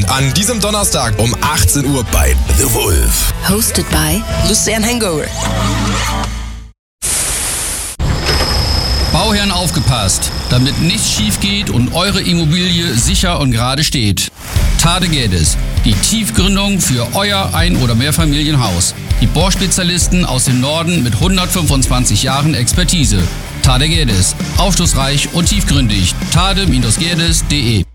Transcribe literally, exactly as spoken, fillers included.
an diesem Donnerstag um achtzehn Uhr bei The Wolf. Hosted by Lucian Hangover. Bauherren aufgepasst, damit nichts schief geht und eure Immobilie sicher und gerade steht. Tade Geddes, die Tiefgründung für euer Ein- oder Mehrfamilienhaus. Die Bohrspezialisten aus dem Norden mit hundertfünfundzwanzig Jahren Expertise. Tade Geddes, aufschlussreich und tiefgründig. tade Geddes punkt de